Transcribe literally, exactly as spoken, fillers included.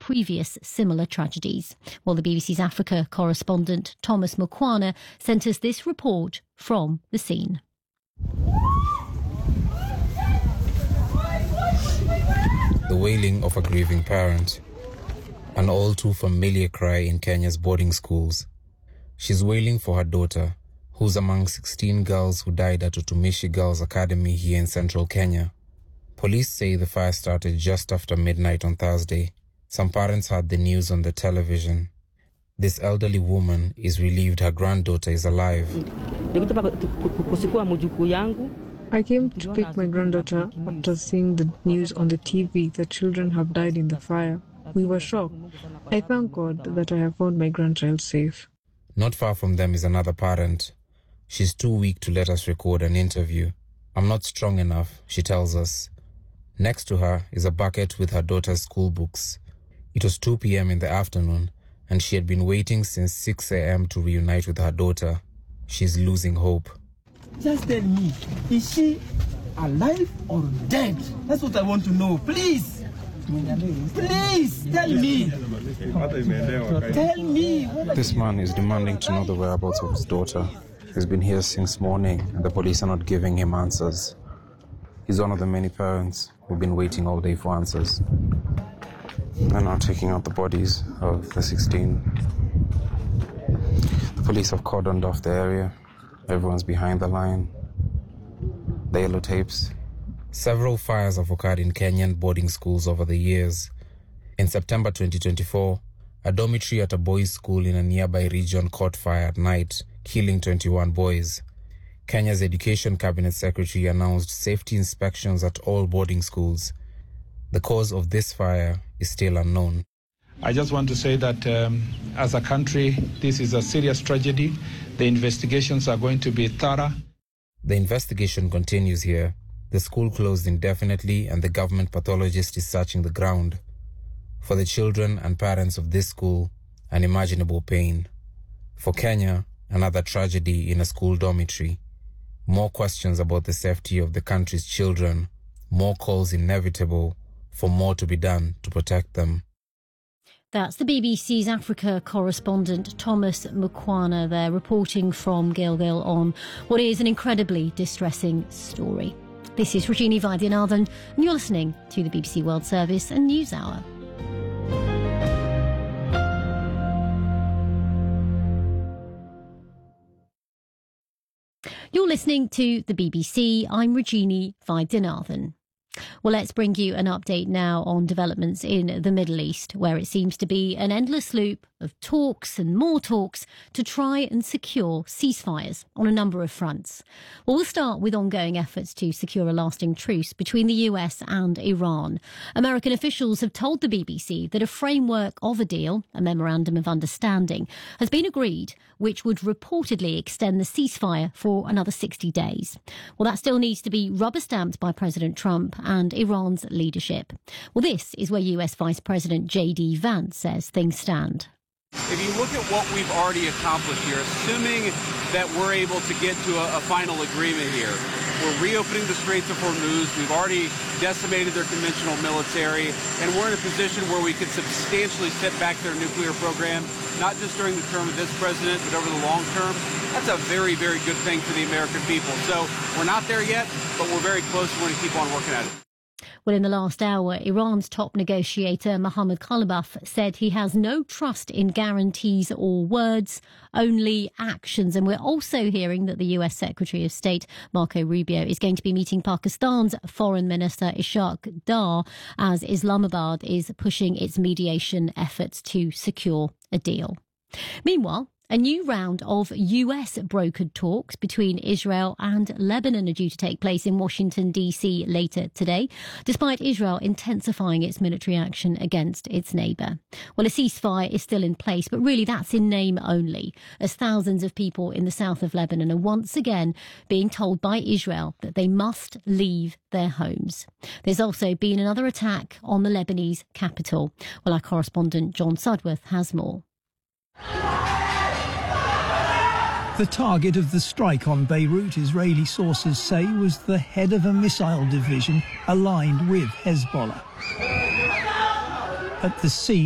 previous similar tragedies. Well, the B B C's Africa correspondent Thomas Mukwana sent us this report from the scene. The wailing of a grieving parent, an all too familiar cry in Kenya's boarding schools. She's wailing for her daughter, who's among sixteen girls who died at Utumishi Girls Academy here in central Kenya. Police say the fire started just after midnight on Thursday. Some parents heard the news on the television. This elderly woman is relieved her granddaughter is alive. I came to pick my granddaughter after seeing the news on the T V that children have died in the fire. We were shocked. I thank God that I have found my grandchild safe. Not far from them is another parent. She's too weak to let us record an interview. I'm not strong enough, she tells us. Next to her is a bucket with her daughter's school books. It was two p.m. in the afternoon, and she had been waiting since six a.m. to reunite with her daughter. She's losing hope. Just tell me, is she alive or dead? That's what I want to know, please. Please, tell me. Tell me. This man is demanding to know the whereabouts of his daughter. He's been here since morning, and the police are not giving him answers. He's one of the many parents who've been waiting all day for answers. They're now taking out the bodies of the sixteen. The police have cordoned off the area. Everyone's behind the line. The yellow tapes. Several fires have occurred in Kenyan boarding schools over the years. In September twenty twenty-four, a dormitory at a boys' school in a nearby region caught fire at night, killing twenty-one boys. Kenya's Education Cabinet Secretary announced safety inspections at all boarding schools. The cause of this fire is still unknown. I just want to say that um, as a country, this is a serious tragedy. The investigations are going to be thorough. The investigation continues here. The school closed indefinitely and the government pathologist is searching the ground. For the children and parents of this school, unimaginable pain. For Kenya, another tragedy in a school dormitory. More questions about the safety of the country's children. More calls inevitable for more to be done to protect them. That's the B B C's Africa correspondent Thomas Mukwana there, reporting from Gilgil on what is an incredibly distressing story. This is Rajini Vaidyanathan, and you're listening to the B B C World Service and News Hour. You're listening to the B B C. I'm Rajini Vaidyanathan. Well, let's bring you an update now on developments in the Middle East, where it seems to be an endless loop of talks and more talks to try and secure ceasefires on a number of fronts. Well, we'll start with ongoing efforts to secure a lasting truce between the U S and Iran. American officials have told the B B C that a framework of a deal, a memorandum of understanding, has been agreed, which would reportedly extend the ceasefire for another sixty days. Well, that still needs to be rubber-stamped by President Trump and Iran's leadership. Well, this is where U S Vice President J D Vance says things stand. If you look at what we've already accomplished here, assuming that we're able to get to a, a final agreement here, we're reopening the Straits of Hormuz. We've already decimated their conventional military, and we're in a position where we can substantially set back their nuclear program, not just during the term of this president, but over the long term. That's a very, very good thing for the American people. So we're not there yet, but we're very close. We're going to keep on working at it. Well, in the last hour, Iran's top negotiator Mohammad Khalibaf said he has no trust in guarantees or words, only actions. And we're also hearing that the U S Secretary of State Marco Rubio is going to be meeting Pakistan's Foreign Minister Ishaq Dar as Islamabad is pushing its mediation efforts to secure a deal. Meanwhile, a new round of U S brokered talks between Israel and Lebanon are due to take place in Washington, D C later today, despite Israel intensifying its military action against its neighbour. Well, a ceasefire is still in place, but really that's in name only, as thousands of people in the south of Lebanon are once again being told by Israel that they must leave their homes. There's also been another attack on the Lebanese capital. Well, our correspondent John Sudworth has more. The target of the strike on Beirut, Israeli sources say, was the head of a missile division aligned with Hezbollah. At the scene,